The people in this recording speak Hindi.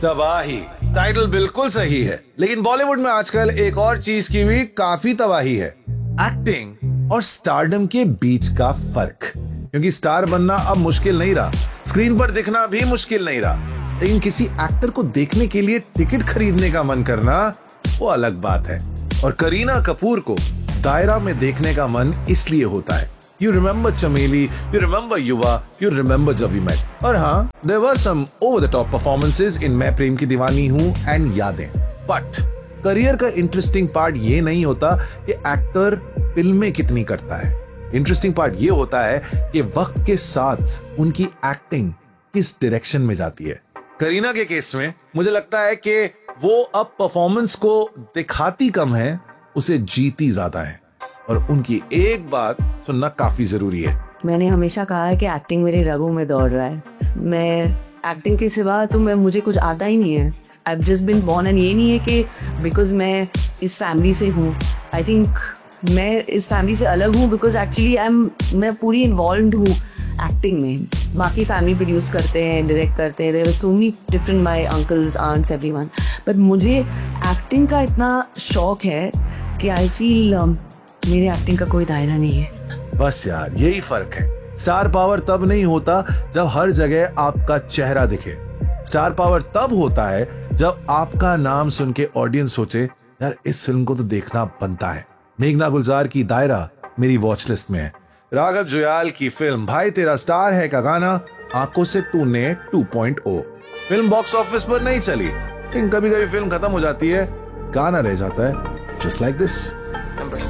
तबाही टाइटल बिल्कुल सही है, लेकिन बॉलीवुड में आजकल एक और चीज की भी काफी तबाही है, एक्टिंग और स्टारडम के बीच का फर्क। क्योंकि स्टार बनना अब मुश्किल नहीं रहा, स्क्रीन पर दिखना भी मुश्किल नहीं रहा, लेकिन किसी एक्टर को देखने के लिए टिकट खरीदने का मन करना वो अलग बात है। और करीना कपूर को दायरा में देखने का मन इसलिए होता है, You remember चमेली, you remember युवा, you remember जब वी मेट। और हाँ, there were some over the top performances in मैं प्रेम की दीवानी हूँ and यादें। But करियर का इंटरेस्टिंग पार्ट ये नहीं होता कि एक्टर फिल्में कितनी करता है। इंटरेस्टिंग पार्ट ये होता है कि वक्त के साथ उनकी एक्टिंग किस डायरेक्शन में जाती है। करीना के केस में मुझे लगता है कि वो अब परफॉर्मेंस को दिखाती कम है, उसे जीती ज्यादा है। और उनकी एक बात सुनना काफी जरूरी है। मैंने हमेशा कहा है कि एक्टिंग मेरे रगों में दौड़ रहा है। मैं एक्टिंग के सिवा तो मुझे कुछ आता ही नहीं है। I've just been born, and ये नहीं है कि बिकॉज मैं इस फैमिली से हूँ। आई थिंक मैं इस फैमिली से अलग हूँ बिकॉज एक्चुअली मैं पूरी इन्वॉल्व हूँ एक्टिंग में। बाकी फैमिली प्रोड्यूस करते हैं, डायरेक्ट करते हैं, there are so many different my uncles, ants, everyone. But मुझे एक्टिंग का इतना शौक है कि आई फील मेरे एक्टिंग का कोई दायरा नहीं है। बस यार, यही फर्क है। स्टार पावर तब नहीं होता जब हर जगह आपका चेहरा दिखे। स्टार पावर तब होता है जब आपका नाम सुन के ऑडियंस सोचे, यार इस फिल्म को तो देखना बनता है। मेघना गुलजार की दायरा मेरी वॉच लिस्ट में है। राघव जुयाल की फिल्म भाई तेरा स्टार है का गाना आंखों से तूने 2.0 फिल्म बॉक्स ऑफिस पर नहीं चली, लेकिन कभी कभी फिल्म खत्म हो जाती है, गाना रह जाता है, जस्ट लाइक दिस। Number